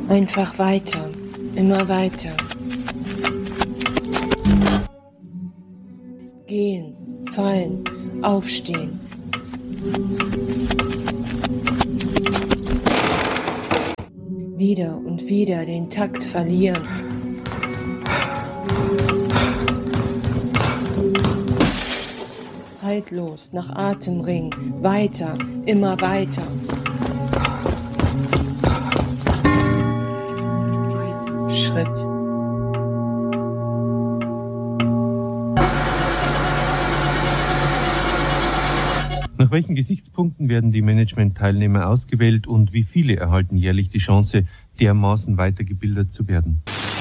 Einfach weiter, immer weiter. Gehen, fallen, aufstehen. Wieder und wieder den Takt verlieren. Haltlos nach Atem ringen, weiter, immer weiter. Schritt. Nach welchen Gesichtspunkten werden die Management-Teilnehmer ausgewählt und wie viele erhalten jährlich die Chance, dermaßen weitergebildet zu werden?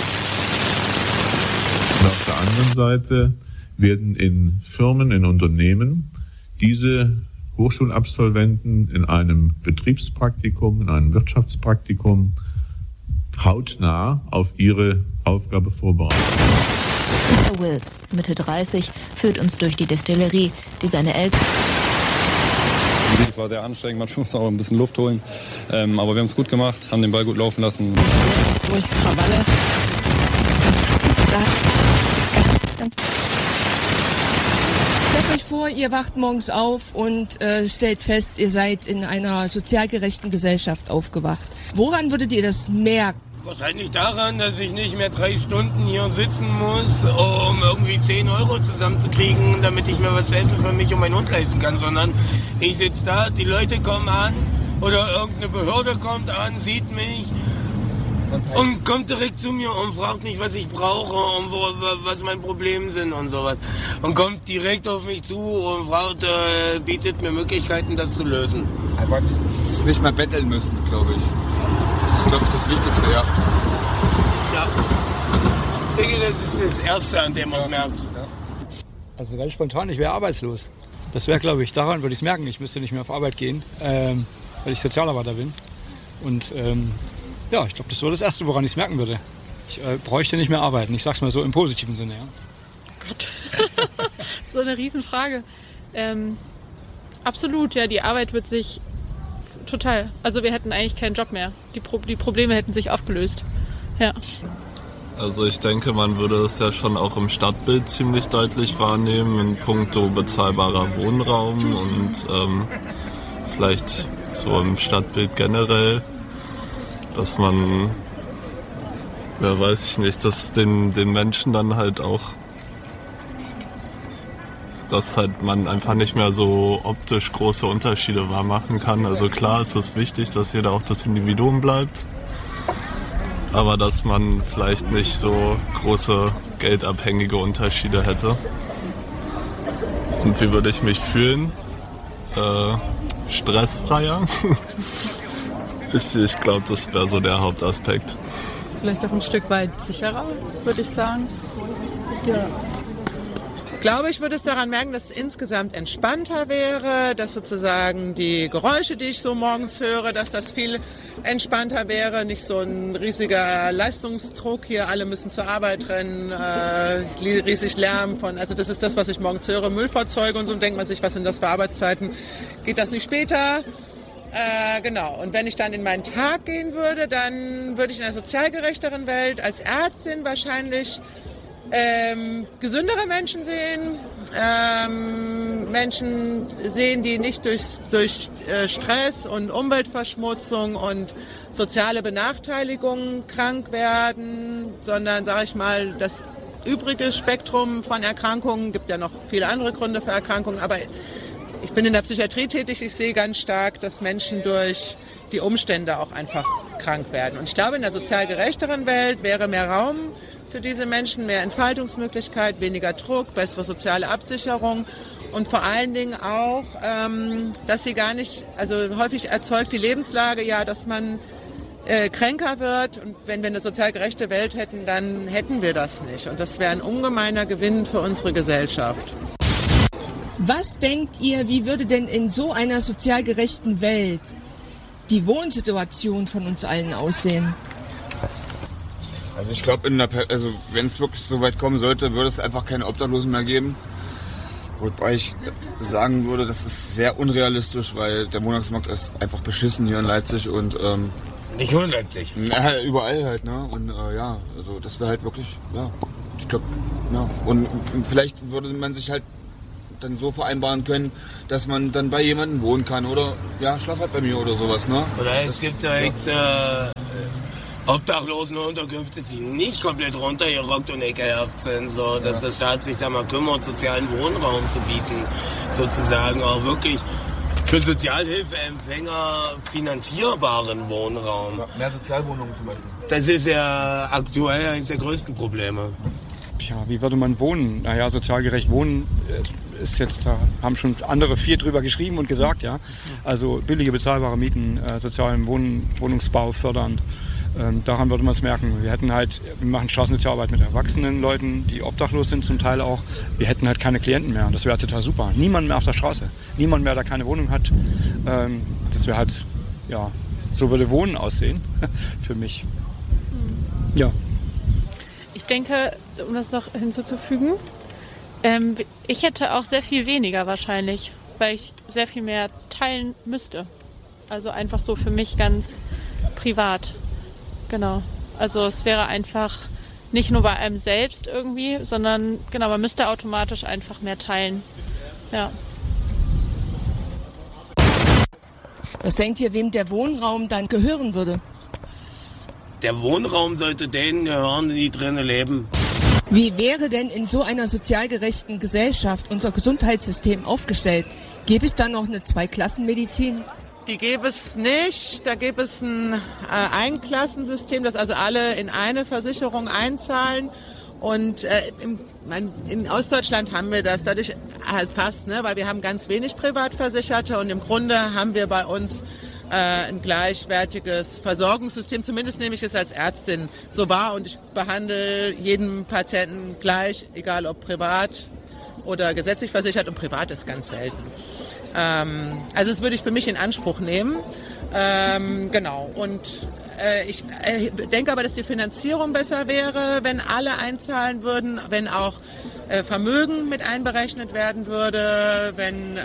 Und auf der anderen Seite werden in Firmen, in Unternehmen diese Hochschulabsolventen in einem Betriebspraktikum, in einem Wirtschaftspraktikum hautnah auf ihre Aufgabe vorbereitet. Peter Wills, Mitte 30, führt uns durch die Destillerie, die seine Eltern... Es war sehr anstrengend, manchmal muss man auch ein bisschen Luft holen. Aber wir haben es gut gemacht, haben den Ball gut laufen lassen. Durch Krawalle. Stellt euch vor, ihr wacht morgens auf und stellt fest, ihr seid in einer sozial gerechten Gesellschaft aufgewacht. Woran würdet ihr das merken? Wahrscheinlich daran, dass ich nicht mehr 3 Stunden hier sitzen muss, um irgendwie 10 Euro zusammenzukriegen, damit ich mir was zu essen für mich und meinen Hund leisten kann, sondern ich sitze da, die Leute kommen an oder irgendeine Behörde kommt an, sieht mich und kommt direkt zu mir und fragt mich, was ich brauche und was mein Problem sind und sowas. Und kommt direkt auf mich zu und bietet mir Möglichkeiten, das zu lösen. Einfach nicht mehr betteln müssen, glaube ich. Das ist, glaube ich, das Wichtigste, ja. Ja. Ich denke, das ist das Erste, an dem man es merkt. Ja. Also ganz spontan, ich wäre arbeitslos. Das wäre, glaube ich, daran würde ich es merken. Ich müsste nicht mehr auf Arbeit gehen, weil ich Sozialarbeiter bin. Und ja, ich glaube, das wäre das Erste, woran ich es merken würde. Ich bräuchte nicht mehr arbeiten. Ich sage es mal so im positiven Sinne, ja. Gott, so eine Riesenfrage. Absolut, ja, die Arbeit wird sich total. Also wir hätten eigentlich keinen Job mehr. Die Probleme hätten sich aufgelöst. Ja. Also ich denke, man würde es ja schon auch im Stadtbild ziemlich deutlich wahrnehmen in puncto bezahlbarer Wohnraum und vielleicht so im Stadtbild generell, dass man, ja weiß ich nicht, dass den Menschen dann halt auch, dass halt man einfach nicht mehr so optisch große Unterschiede wahrmachen kann. Also klar ist es wichtig, dass jeder auch das Individuum bleibt, aber dass man vielleicht nicht so große geldabhängige Unterschiede hätte. Und wie würde ich mich fühlen? Stressfreier. Ich glaube, das wäre so der Hauptaspekt. Vielleicht auch ein Stück weit sicherer, würde ich sagen. Ja. Ich glaube, ich würde es daran merken, dass es insgesamt entspannter wäre, dass sozusagen die Geräusche, die ich so morgens höre, dass das viel entspannter wäre, nicht so ein riesiger Leistungsdruck hier, alle müssen zur Arbeit rennen, riesig Lärm von, also das ist das, was ich morgens höre, Müllfahrzeuge und so, und denkt man sich, was sind das für Arbeitszeiten, geht das nicht später? Genau, und wenn ich dann in meinen Tag gehen würde, dann würde ich in einer sozial gerechteren Welt als Ärztin wahrscheinlich gesündere Menschen sehen, Menschen sehen, die nicht durch Stress und Umweltverschmutzung und soziale Benachteiligung krank werden, sondern, sage ich mal, das übrige Spektrum von Erkrankungen, gibt ja noch viele andere Gründe für Erkrankungen, aber ich bin in der Psychiatrie tätig, ich sehe ganz stark, dass Menschen durch die Umstände auch einfach krank werden. Und ich glaube, in der sozial gerechteren Welt wäre mehr Raum für diese Menschen, mehr Entfaltungsmöglichkeit, weniger Druck, bessere soziale Absicherung und vor allen Dingen auch, dass sie gar nicht, also häufig erzeugt die Lebenslage ja, dass man kränker wird, und wenn wir eine sozial gerechte Welt hätten, dann hätten wir das nicht. Und das wäre ein ungemeiner Gewinn für unsere Gesellschaft. Was denkt ihr, wie würde denn in so einer sozial gerechten Welt die Wohnsituation von uns allen aussehen? Also ich glaube, wenn es wirklich so weit kommen sollte, würde es einfach keine Obdachlosen mehr geben. Wobei ich sagen würde, das ist sehr unrealistisch, weil der Wohnungsmarkt ist einfach beschissen hier in Leipzig und Nicht nur in Leipzig. Ja, überall halt, ne? Und ja, also das wäre halt wirklich, ja, ich glaube, ja. Und vielleicht würde man sich halt dann so vereinbaren können, dass man dann bei jemandem wohnen kann oder ja, schlaf halt bei mir oder sowas, ne? Oder es gibt direkt Obdachlosenunterkünfte, die nicht komplett runtergerockt und ekelhaft sind, so dass der Staat sich da mal kümmert, sozialen Wohnraum zu bieten, sozusagen auch wirklich für Sozialhilfeempfänger finanzierbaren Wohnraum. Ja, mehr Sozialwohnungen zum Beispiel. Das ist ja aktuell eines der größten Probleme. Ja, wie würde man wohnen? Naja, sozial gerecht wohnen ist jetzt, da haben schon andere 4 drüber geschrieben und gesagt, ja. Also billige, bezahlbare Mieten, sozialen Wohnungsbau fördern. Daran würde man es merken. Wir machen Straßensozialarbeit mit erwachsenen Leuten, die obdachlos sind zum Teil auch. Wir hätten halt keine Klienten mehr. Das wäre total super. Niemand mehr auf der Straße. Niemand mehr, der keine Wohnung hat. Das wäre halt, ja, so würde Wohnen aussehen für mich. Ja. Ich denke, um das noch hinzuzufügen, ich hätte auch sehr viel weniger wahrscheinlich, weil ich sehr viel mehr teilen müsste. Also einfach so für mich ganz privat. Genau. Also es wäre einfach nicht nur bei einem selbst irgendwie, sondern genau, man müsste automatisch einfach mehr teilen. Ja. Was denkt ihr, wem der Wohnraum dann gehören würde? Der Wohnraum sollte denen gehören, die drinnen leben. Wie wäre denn in so einer sozial gerechten Gesellschaft unser Gesundheitssystem aufgestellt? Gäbe es da noch eine Zweiklassen-Medizin? Die gäbe es nicht. Da gäbe es ein Einklassensystem, dass also alle in eine Versicherung einzahlen. Und in Ostdeutschland haben wir das dadurch halt fast, ne, weil wir haben ganz wenig Privatversicherte und im Grunde haben wir bei uns ein gleichwertiges Versorgungssystem. Zumindest nehme ich es als Ärztin so wahr und ich behandle jeden Patienten gleich, egal ob privat oder gesetzlich versichert, und privat ist ganz selten. Also das würde ich für mich in Anspruch nehmen. Genau. Und ich denke aber, dass die Finanzierung besser wäre, wenn alle einzahlen würden, wenn auch Vermögen mit einberechnet werden würde, wenn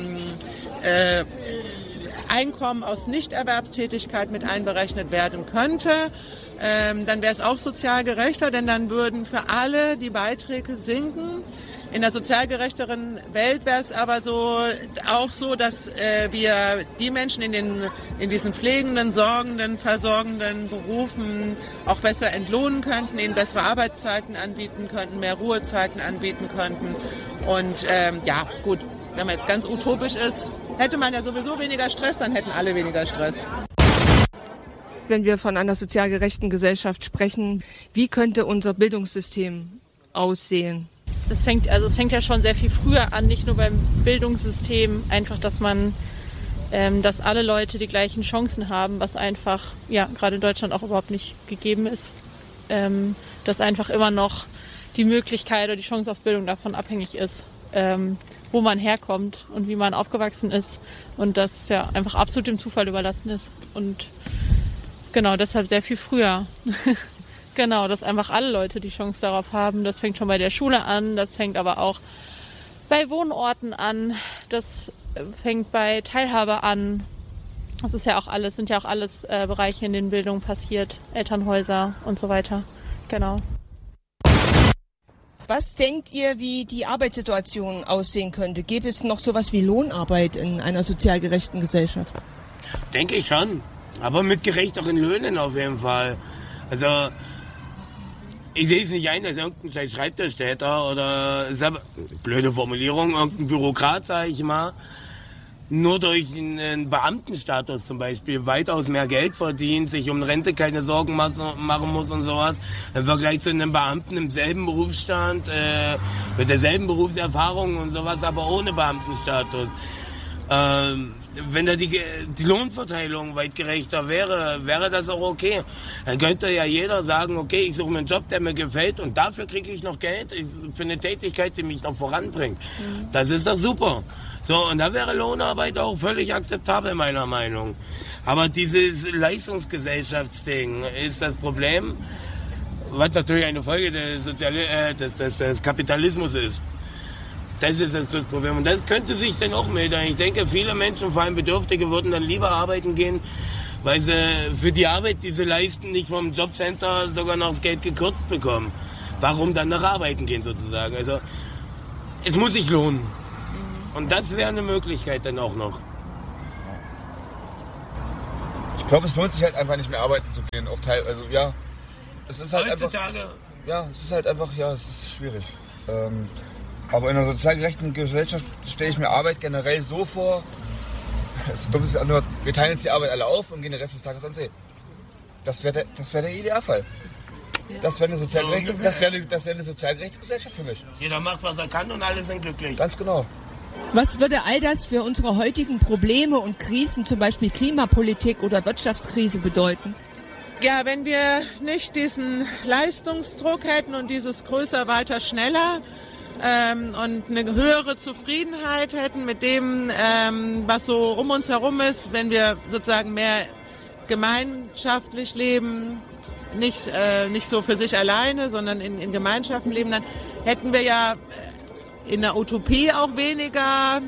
Einkommen aus Nichterwerbstätigkeit mit einberechnet werden könnte. Dann wäre es auch sozial gerechter, denn dann würden für alle die Beiträge sinken. In der sozial gerechteren Welt wäre es aber auch so, dass wir die Menschen in diesen pflegenden, sorgenden, versorgenden Berufen auch besser entlohnen könnten, ihnen bessere Arbeitszeiten anbieten könnten, mehr Ruhezeiten anbieten könnten. Und ja, gut, wenn man jetzt ganz utopisch ist, hätte man ja sowieso weniger Stress, dann hätten alle weniger Stress. Wenn wir von einer sozial gerechten Gesellschaft sprechen, wie könnte unser Bildungssystem aussehen? Es fängt ja schon sehr viel früher an, nicht nur beim Bildungssystem, einfach, dass alle Leute die gleichen Chancen haben, was einfach, ja, gerade in Deutschland auch überhaupt nicht gegeben ist. Dass einfach immer noch die Möglichkeit oder die Chance auf Bildung davon abhängig ist, wo man herkommt und wie man aufgewachsen ist und das ja einfach absolut dem Zufall überlassen ist. Und genau, deshalb sehr viel früher. Genau, dass einfach alle Leute die Chance darauf haben. Das fängt schon bei der Schule an, das fängt aber auch bei Wohnorten an, das fängt bei Teilhabe an. Das ist ja auch alles, sind ja auch alles Bereiche, in denen Bildung passiert, Elternhäuser und so weiter. Genau. Was denkt ihr, wie die Arbeitssituation aussehen könnte? Gäbe es noch sowas wie Lohnarbeit in einer sozial gerechten Gesellschaft? Denke ich schon, aber mit gerechteren Löhnen auf jeden Fall. Also ich sehe es nicht ein, dass irgendein Schreibtischtäter oder, blöde Formulierung, irgendein Bürokrat, sage ich mal, nur durch einen Beamtenstatus zum Beispiel weitaus mehr Geld verdient, sich um Rente keine Sorgen machen muss und sowas, im Vergleich zu einem Beamten im selben Berufsstand, mit derselben Berufserfahrung und sowas, aber ohne Beamtenstatus. Wenn da die Lohnverteilung weit gerechter wäre das auch okay. Dann könnte ja jeder sagen, okay, ich suche mir einen Job, der mir gefällt und dafür kriege ich noch Geld für eine Tätigkeit, die mich noch voranbringt. Das ist doch super. So, und da wäre Lohnarbeit auch völlig akzeptabel, meiner Meinung. Aber dieses Leistungsgesellschaftsding ist das Problem, was natürlich eine Folge des Kapitalismus ist. Das ist das größte Problem. Und das könnte sich dann auch mildern. Ich denke, viele Menschen, vor allem Bedürftige, würden dann lieber arbeiten gehen, weil sie für die Arbeit, die sie leisten, nicht vom Jobcenter sogar noch das Geld gekürzt bekommen. Warum dann noch arbeiten gehen sozusagen? Also es muss sich lohnen. Und das wäre eine Möglichkeit dann auch noch. Ich glaube, es lohnt sich halt einfach nicht mehr arbeiten zu gehen. Auch also ja, es ist halt heutzutage einfach. Ja, es ist halt einfach, ja, es ist schwierig. Aber in einer sozial gerechten Gesellschaft stelle ich mir Arbeit generell so vor, es ist dumm, es anhört, wir teilen jetzt die Arbeit alle auf und gehen den Rest des Tages ans See. Das wäre der Idealfall. Das wäre eine sozial gerechte Gesellschaft für mich. Jeder macht, was er kann und alle sind glücklich. Ganz genau. Was würde all das für unsere heutigen Probleme und Krisen, zum Beispiel Klimapolitik oder Wirtschaftskrise, bedeuten? Ja, wenn wir nicht diesen Leistungsdruck hätten und dieses größer, weiter, schneller und eine höhere Zufriedenheit hätten mit dem, was so um uns herum ist, wenn wir sozusagen mehr gemeinschaftlich leben, nicht so für sich alleine, sondern in Gemeinschaften leben, dann hätten wir ja in der Utopie auch weniger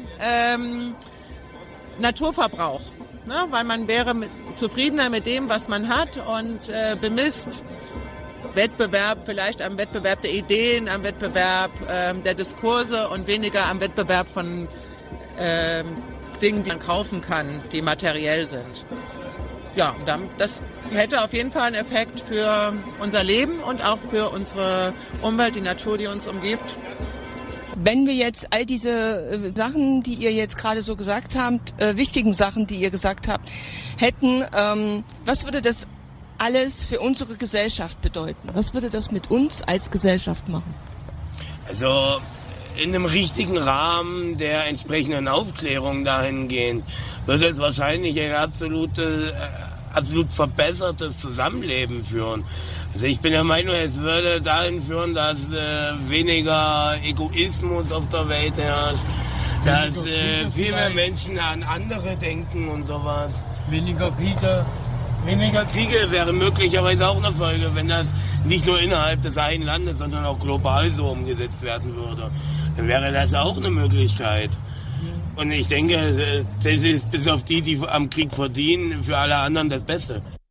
Naturverbrauch, ne? Weil man wäre zufriedener mit dem, was man hat und bemisst Wettbewerb vielleicht am Wettbewerb der Ideen, am Wettbewerb der Diskurse und weniger am Wettbewerb von Dingen, die man kaufen kann, die materiell sind. Ja, das hätte auf jeden Fall einen Effekt für unser Leben und auch für unsere Umwelt, die Natur, die uns umgibt. Wenn wir jetzt all diese Sachen, die ihr jetzt gerade so gesagt habt, wichtigen Sachen, die ihr gesagt habt, hätten, was würde das alles für unsere Gesellschaft bedeuten? Was würde das mit uns als Gesellschaft machen? Also in einem richtigen Rahmen der entsprechenden Aufklärung dahingehend würde es wahrscheinlich ein absolut verbessertes Zusammenleben führen. Also ich bin der Meinung, es würde dahin führen, dass weniger Egoismus auf der Welt herrscht, dass viel mehr Menschen an andere denken und sowas. Weniger Kriege. Weniger Kriege wäre möglicherweise auch eine Folge, wenn das nicht nur innerhalb des einen Landes, sondern auch global so umgesetzt werden würde. Dann wäre das auch eine Möglichkeit. Und ich denke, das ist bis auf die am Krieg verdienen, für alle anderen das Beste.